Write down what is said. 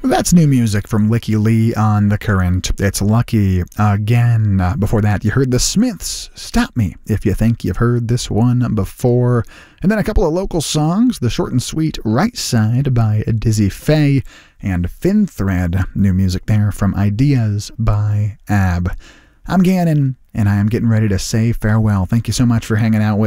That's new music from Licky Lee on The Current. It's Lucky again. Before that, you heard The Smiths, Stop Me If You Think You've Heard This One Before. And then a couple of local songs, the short and sweet Right Side by Dizzy Faye and Fin Thread. New music there from Ideas by Ab. I'm Gannon, and I am getting ready to say farewell. Thank you so much for hanging out with